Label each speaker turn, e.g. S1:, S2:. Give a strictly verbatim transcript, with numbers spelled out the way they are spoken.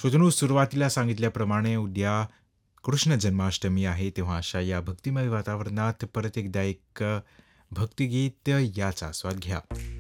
S1: श्रोतनो, सुरुवातीला सांगितल्याप्रमाणे उद्या कृष्ण जन्माष्टमी आहे, तेव्हा अशा या भक्तिमय वातावरणात परत एकदा एक अ, भक्तिगीत याचा आस्वाद घ्या.